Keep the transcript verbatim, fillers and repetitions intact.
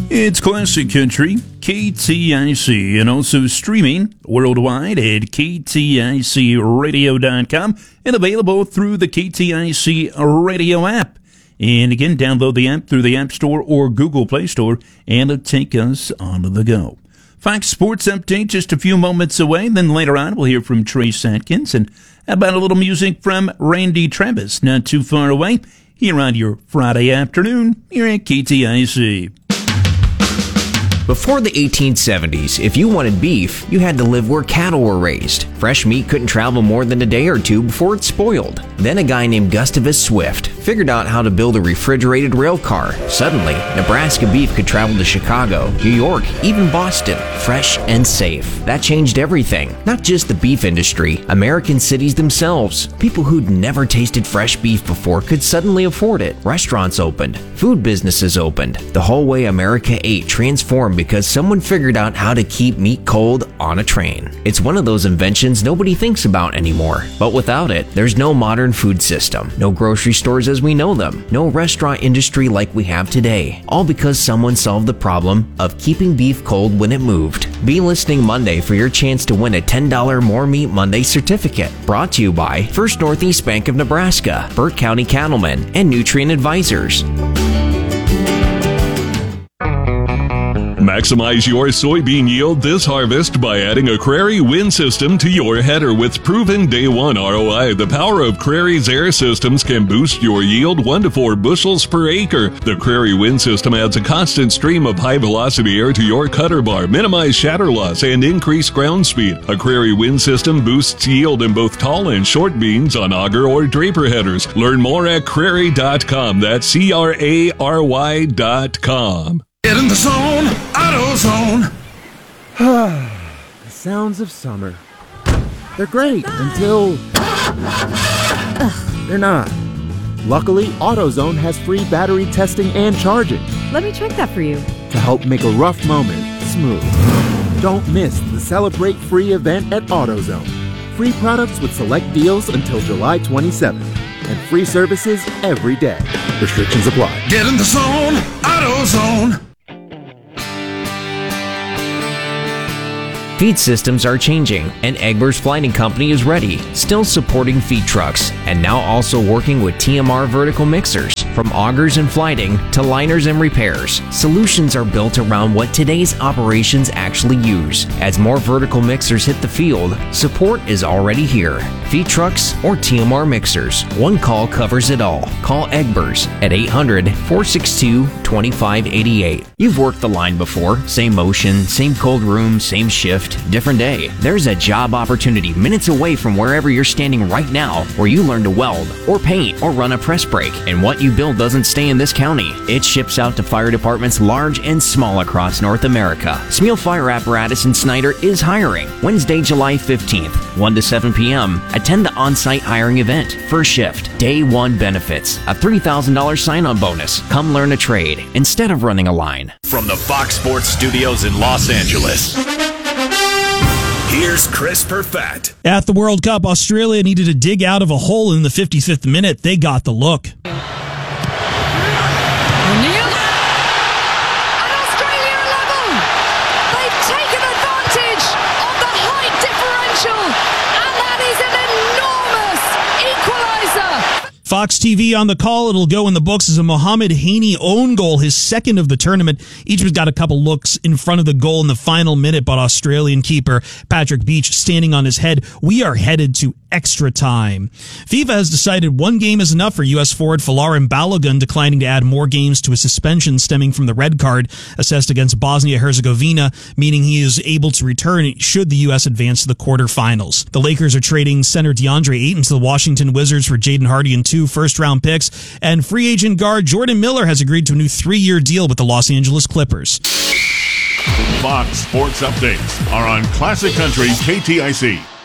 It's Classic Country, K T I C, and also streaming worldwide at K T I C radio dot com and available through the K T I C radio app. And again, download the app through the App Store or Google Play Store, and it'll take us on the go. Fox Sports Update just a few moments away. Then later on, we'll hear from Trace Atkins and about a little music from Randy Travis, not too far away, here on your Friday afternoon here at K T I C. Before the eighteen seventies, if you wanted beef, you had to live where cattle were raised. Fresh meat couldn't travel more than a day or two before it spoiled. Then a guy named Gustavus Swift figured out how to build a refrigerated rail car. Suddenly, Nebraska beef could travel to Chicago, New York, even Boston, fresh and safe. That changed everything. Not just the beef industry, American cities themselves. People who'd never tasted fresh beef before could suddenly afford it. Restaurants opened. Food businesses opened. The whole way America ate transformed because someone figured out how to keep meat cold on a train. It's one of those inventions nobody thinks about anymore. But without it, there's no modern food system, no grocery stores as we know them, no restaurant industry like we have today. All because someone solved the problem of keeping beef cold when it moved. Be listening Monday for your chance to win a ten dollars More Meat Monday certificate. Brought to you by First Northeast Bank of Nebraska, Burt County Cattlemen, and Nutrient Advisors. Maximize your soybean yield this harvest by adding a Crary wind system to your header with proven day one R O I. The power of Crary's air systems can boost your yield one to four bushels per acre. The Crary wind system adds a constant stream of high velocity air to your cutter bar, minimize shatter loss, and increase ground speed. A Crary wind system boosts yield in both tall and short beans on auger or draper headers. Learn more at Crary dot com. That's C R A R Y dot com. Get in the zone, AutoZone. The sounds of summer. They're great until they're not. Luckily, AutoZone has free battery testing and charging Let me check that for you. to help make a rough moment smooth. Don't miss the Celebrate Free event at AutoZone. Free products with select deals until July twenty-seventh. And free services every day. Restrictions apply. Get in the zone, AutoZone. Feed systems are changing, and Egbers Flighting Company is ready, still supporting feed trucks, and now also working with T M R vertical mixers. From augers and flighting to liners and repairs, solutions are built around what today's operations actually use. As more vertical mixers hit the field, support is already here. Feed trucks or T M R mixers, one call covers it all. Call Egbers at eight hundred, four six two, two five eight eight. You've worked the line before. Same motion, same cold room, same shift, different day. There's a job opportunity minutes away from wherever you're standing right now where you learn to weld or paint or run a press brake. And what you build doesn't stay in this county. It ships out to fire departments large and small across North America. Smeal Fire Apparatus in Snyder is hiring. Wednesday, July fifteenth, one to seven p.m. Attend the on-site hiring event. First shift, day one benefits, a three thousand dollars sign-on bonus. Come learn a trade instead of running a line. From the Fox Sports Studios in Los Angeles, here's Chris Perfett. At the World Cup, Australia needed to dig out of a hole in the fifty-fifth minute. They got the look. O'Neill. And Australia are level. They've taken advantage of the height differential. And that is an enormous equaliser. Fox T V on the call. It'll go in the books as a Mohamed Haney own goal, his second of the tournament. Each has got a couple looks in front of the goal in the final minute, but Australian keeper Patrick Beach standing on his head. We are headed to extra time. FIFA has decided one game is enough for U S forward Folarin Balogun, declining to add more games to a suspension stemming from the red card assessed against Bosnia-Herzegovina, meaning he is able to return should the U S advance to the quarterfinals. The Lakers are trading center DeAndre Ayton to the Washington Wizards for Jaden Hardy and two first-round picks, and free agent guard Jordan Miller has agreed to a new three-year deal with the Los Angeles Clippers. Fox Sports Updates are on Classic Country K T I C.